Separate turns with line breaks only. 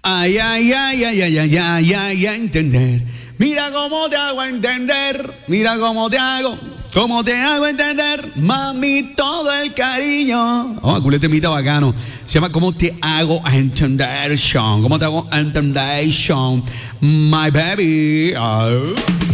Ay, ay, ay, ay, ay, ay, ay, ay, ay, entender. Mira cómo te hago entender. Mira cómo te hago entender. Mami, todo el cariño. Oh, culete mita bacano. Se llama ¿Cómo te hago entender, Sean? ¿Cómo te hago entender, Sean? My baby. Oh.